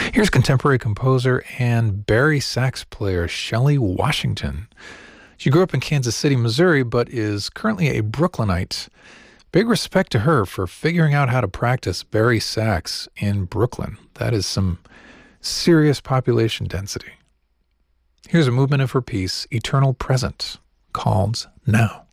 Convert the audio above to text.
Here's contemporary composer and bari sax player Shelley Washington. She grew up in Kansas City, Missouri, but is currently a Brooklynite. Big respect to her for figuring out how to practice bari sax in Brooklyn. That is some serious population density. Here's a movement of her piece, Eternal Present, called Now.